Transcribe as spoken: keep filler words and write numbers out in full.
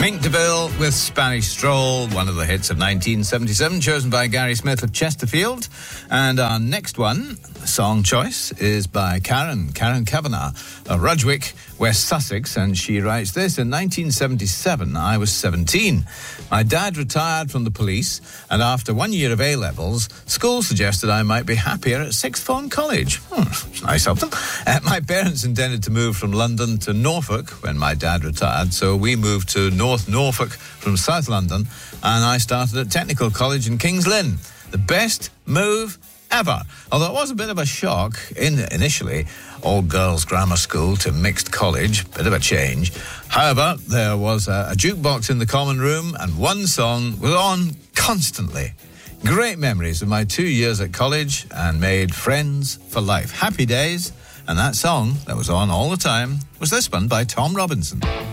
Mink DeVille with Spanish Stroll, one of the hits of nineteen seventy-seven, chosen by Gary Smith of Chesterfield. And our next one, song choice, is by Karen, Karen Kavanagh of Rudgwick, West Sussex, and she writes this: in nineteen seventy-seven, I was seventeen. My dad retired from the police, and after one year of A-levels, school suggested I might be happier at sixth form college. Hmm, it's nice of them. Uh, my parents intended to move from London to Norfolk when my dad retired, so we moved to North Norfolk from South London, and I started at Technical College in Kings Lynn. The best move ever. Although it was a bit of a shock in initially, all-girls grammar school to mixed college, bit of a change. However, there was a, a jukebox in the common room, and one song was on constantly. Great memories of my two years at college, and made friends for life. Happy days. And that song that was on all the time was this one by Tom Robinson.